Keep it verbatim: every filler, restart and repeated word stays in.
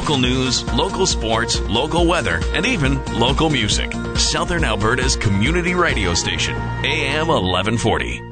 local news, local sports, local weather, and even local music. Southern Alberta's community radio station, A M eleven forty.